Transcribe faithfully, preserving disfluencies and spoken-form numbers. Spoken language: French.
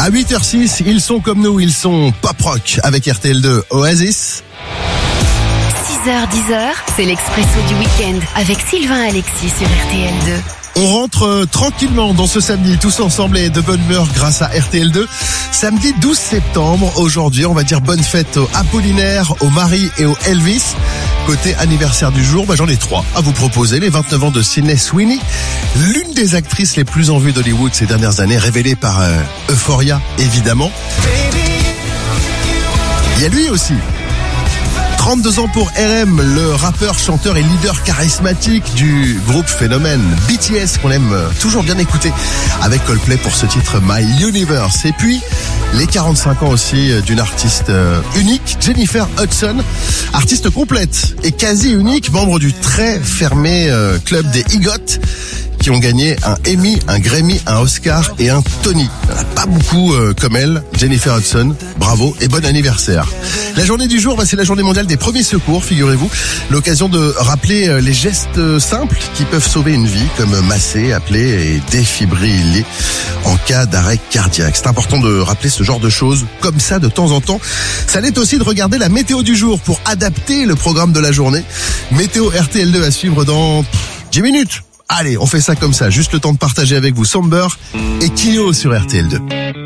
À huit heures six, ils sont comme nous, ils sont pop rock avec R T L deux Oasis. six heures dix, c'est l'Expresso du week-end avec Sylvain Alexis sur R T L deux. On rentre euh, tranquillement dans ce samedi, tous ensemble et de bonne humeur grâce à R T L deux. Samedi douze septembre, aujourd'hui, on va dire bonne fête au Apollinaire, au Marie et au Elvis. Côté anniversaire du jour, bah j'en ai trois à vous proposer. Les vingt-neuf ans de Sydney Sweeney, l'une des actrices les plus en vue d'Hollywood ces dernières années, révélée par euh, Euphoria, évidemment. Il y a lui aussi. trente-deux ans pour R M, le rappeur, chanteur et leader charismatique du groupe phénomène B T S qu'on aime toujours bien écouter avec Coldplay pour ce titre My Universe. Et puis les quarante-cinq ans aussi d'une artiste unique, Jennifer Hudson, artiste complète et quasi unique, membre du très fermé club des EGOT, qui ont gagné un Emmy, un Grammy, un Oscar et un Tony. Il n'y en a pas beaucoup euh, comme elle, Jennifer Hudson. Bravo et bon anniversaire. La journée du jour, bah, c'est la journée mondiale des premiers secours, figurez-vous. L'occasion de rappeler euh, les gestes simples qui peuvent sauver une vie, comme masser, appeler et défibriller en cas d'arrêt cardiaque. C'est important de rappeler ce genre de choses comme ça de temps en temps. Ça l'est aussi de regarder la météo du jour pour adapter le programme de la journée. Météo R T L deux à suivre dans dix minutes. Allez, on fait ça comme ça, juste le temps de partager avec vous Somber et Kyo sur R T L deux.